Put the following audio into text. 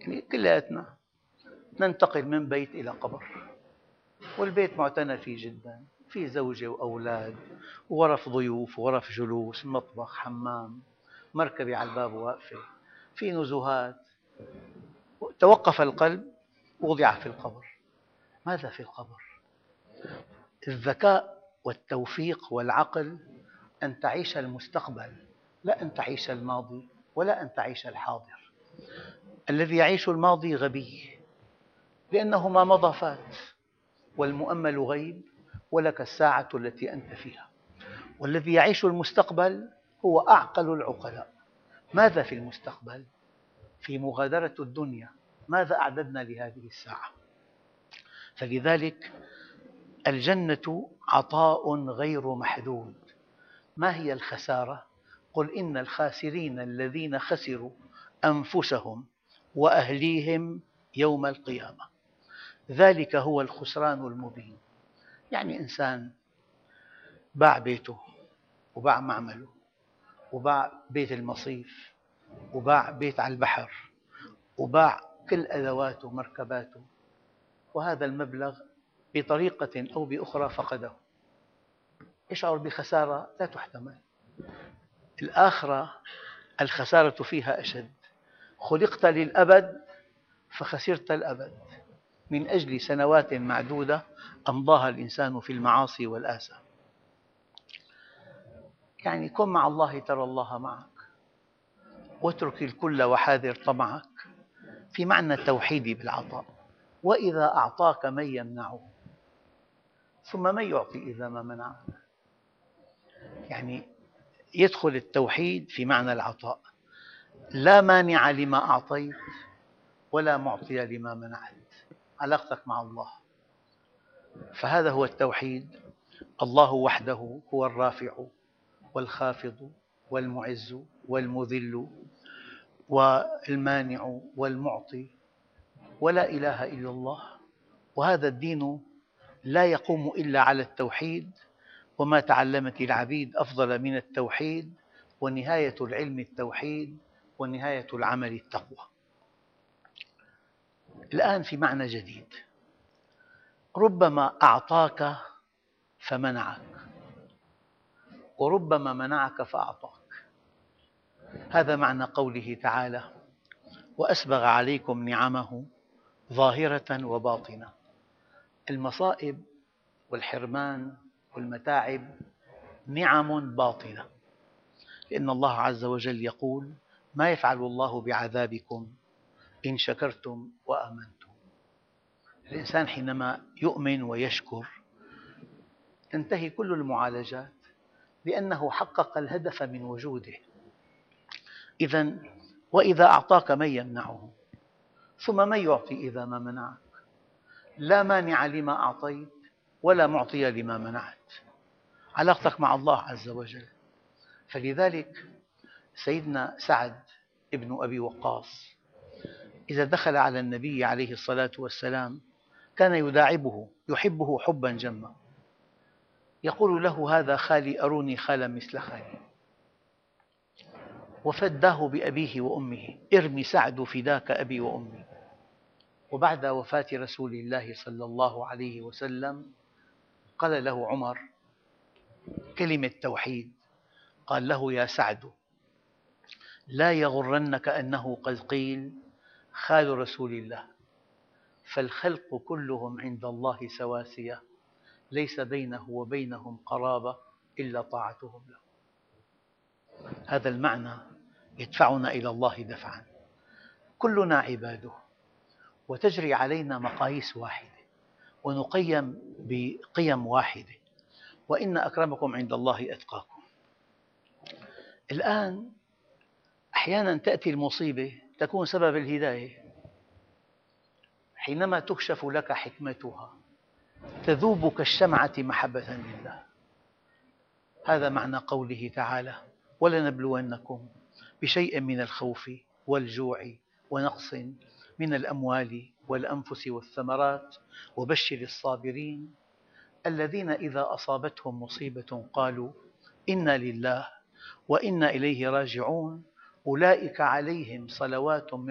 يعني كلياتنا ننتقل من بيت إلى قبر، والبيت معتنى فيه جدا، فيه زوجة وأولاد وغرف ضيوف وغرف جلوس، مطبخ، حمام، مركبة على الباب واقفة، في نزهات. توقف القلب ووضع في القبر. ماذا في القبر؟ الذكاء والتوفيق والعقل أن تعيش المستقبل، لا أن تعيش الماضي ولا أن تعيش الحاضر. الذي يعيش الماضي غبي، لأنه ما مضى فات، والمؤمل غيب، ولك الساعة التي أنت فيها. والذي يعيش المستقبل هو أعقل العقلاء. ماذا في المستقبل؟ في مغادرة الدنيا، ماذا أعددنا لهذه الساعة؟ فلذلك الجنة عطاء غير محدود. ما هي الخسارة؟ قل إن الخاسرين الذين خسروا أنفسهم وأهليهم يوم القيامة، ذلك هو الخسران المبين. يعني إنسان باع بيته وباع معمله وباع بيت المصيف وباع بيت على البحر وباع كل أدواته ومركباته، وهذا المبلغ بطريقة أو بأخرى فقده، يشعر بخسارة لا تحتمل. الآخرة الخسارة فيها أشد. خلقت للأبد فخسرت الأبد من أجل سنوات معدودة أمضاها الإنسان في المعاصي والآثام. يعني كن مع الله ترى الله معك، واترك الكل وحاذر طمعك، في معنى التوحيد بالعطاء. وإذا أعطاك من يمنعه، ثم من يعطي إذا ما منعك. يعني يدخل التوحيد في معنى العطاء. لا مانع لما أعطيت ولا معطي لما منعت. علاقتك مع الله، فهذا هو التوحيد. الله وحده هو الرافع والخافض والمعز والمذل والمانع والمعطي، ولا إله إلا الله. وهذا الدين لا يقوم إلا على التوحيد. وما تعلمت العبيد أفضل من التوحيد، ونهاية العلم التوحيد، ونهاية العمل التقوى. الآن في معنى جديد. ربما أعطاك فمنعك، وربما منعك فأعطاك. هذا معنى قوله تعالى: وأسبغ عليكم نعمه ظاهرة وباطنة. المصائب والحرمان والمتاعب نعم باطنة، لأن الله عز وجل يقول: ما يفعل الله بعذابكم إن شكرتم وآمنتم. الإنسان حينما يؤمن ويشكر تنتهي كل المعالجات، لأنه حقق الهدف من وجوده. إذا وإذا أعطاك من يمنعه، ثم من يعطي إذا ما منعك. لا مانع لما أعطيت ولا معطي لما منعت. علاقتك مع الله عز وجل. فلذلك سيدنا سعد ابن أبي وقاص إذا دخل على النبي عليه الصلاة والسلام كان يداعبه، يحبه حبا جما، يقول له: هذا خالي، أروني خالا مثل خالي. وفداه بأبيه وأمه: ارم سعد فداك أبي وأمي. وبعد وفاة رسول الله صلى الله عليه وسلم قال له عمر كلمة توحيد، قال له: يا سعد، لا يغرنك أنه قد قيل خال رسول الله، فالخلق كلهم عند الله سواسية، ليس بينه وبينهم قرابة إلا طاعتهم له. هذا المعنى يدفعنا إلى الله دفعا. كلنا عباده، وتجري علينا مقاييس واحدة، ونقيم بقيم واحدة: وإن أكرمكم عند الله أتقاكم. الآن أحيانا تأتي المصيبة تكون سبب الهداية. حينما تكشف لك حكمتها تذوب كالشمعة محبة لله. هذا معنى قوله تعالى: ولنبلونكم بشيء من الخوف والجوع ونقص من الأموال والأنفس والثمرات وبشر الصابرين الذين إذا أصابتهم مصيبة قالوا إنا لله وإنا إليه راجعون أولئك عليهم صلوات